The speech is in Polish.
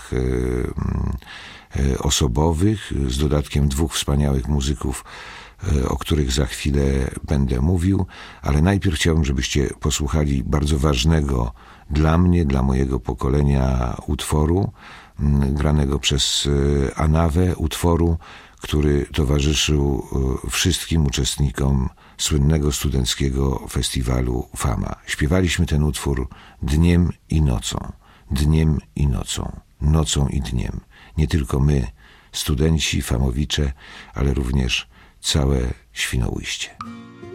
osobowych, z dodatkiem 2 wspaniałych muzyków, o których za chwilę będę mówił, ale najpierw chciałbym, żebyście posłuchali bardzo ważnego dla mnie, dla mojego pokolenia utworu, granego przez Anawę, utworu, który towarzyszył wszystkim uczestnikom słynnego studenckiego festiwalu Fama. Śpiewaliśmy ten utwór dniem i nocą, nocą i dniem. Nie tylko my, studenci, famowicze, ale również całe Świnoujście.